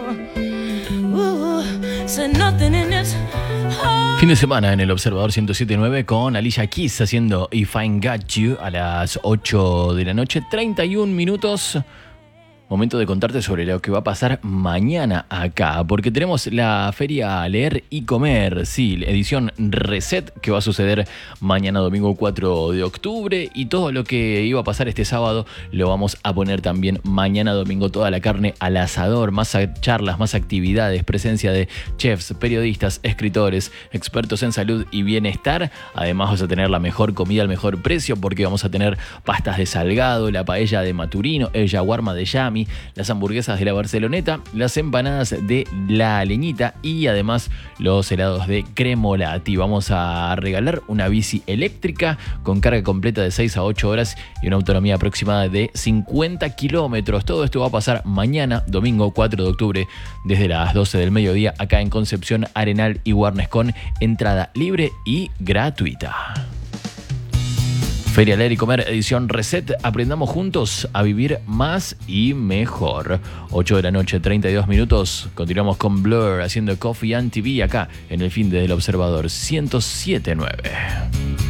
Fin de semana en el Observador 107.9 con Alicia Keys haciendo If I Got You a las 8 de la noche, 31 minutos. Momento de contarte sobre lo que va a pasar mañana acá, porque tenemos la Feria Leer y Comer, sí, edición Reset, que va a suceder mañana domingo 4 de octubre, y todo lo que iba a pasar este sábado lo vamos a poner también mañana domingo, toda la carne al asador, más charlas, más actividades, presencia de chefs, periodistas, escritores, expertos en salud y bienestar. Además vas a tener la mejor comida al mejor precio, porque vamos a tener pastas de Salgado, la paella de Maturino, el yaguarma de Yami, las hamburguesas de la Barceloneta, las empanadas de la Leñita y además los helados de Cremolati. Vamos a regalar una bici eléctrica con carga completa de 6 a 8 horas y una autonomía aproximada de 50 kilómetros. Todo esto va a pasar mañana, domingo 4 de octubre, desde las 12 del mediodía, acá en Concepción, Arenal y Warnes, con entrada libre y gratuita. Feria Leer y Comer, edición Reset. Aprendamos juntos a vivir más y mejor. 8 de la noche, 32 minutos. Continuamos con Blur haciendo Coffee and TV acá en el fin del Observador 107.9.